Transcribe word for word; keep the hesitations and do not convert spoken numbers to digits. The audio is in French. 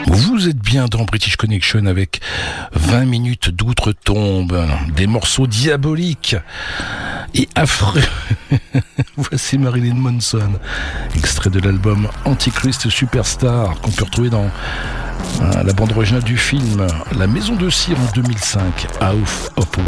Vous êtes bien dans British Connection avec vingt minutes d'outre-tombe, des morceaux diaboliques et affreux. Voici Marilyn Manson, extrait de l'album Antichrist Superstar qu'on peut retrouver dans la bande originale du film La Maison de Cire en deux mille cinq, House of